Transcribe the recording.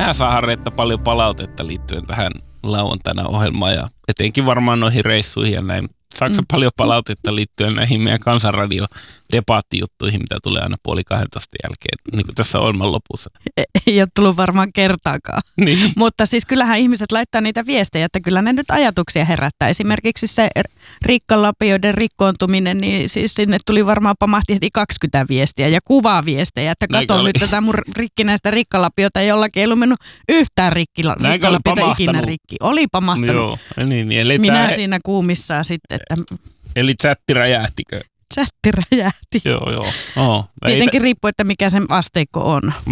mehän saadaan Reetta paljon palautetta liittyen tähän lauantaina ohjelmaan ja etenkin varmaan noihin reissuihin ja näin. Saatko paljon palautetta liittyen näihin meidän Kansanradio-debaattijuttuihin, mitä tulee aina 11:30 jälkeen, niin kuin tässä ohjelman lopussa? Ei ole tullut varmaan kertaakaan. Niin. Mutta siis kyllähän ihmiset laittaa niitä viestejä, että kyllä ne nyt ajatuksia herättää. Esimerkiksi se rikkalapioiden rikkoontuminen, niin siis sinne tuli varmaan pamahti heti 20 viestiä ja kuvaviestejä, että kato nyt tätä mun rikkinäistä rikkalapiota, jollakin ei ollut mennyt yhtään rikkalapiota ikinä rikki. Oli pamahtanut. Joo, niin, eli minä siinä kuumissaan sitten, että... Eli chatti räjähtikö? Chatti räjähti. Joo. Tietenkin riippuu, että mikä sen asteikko on.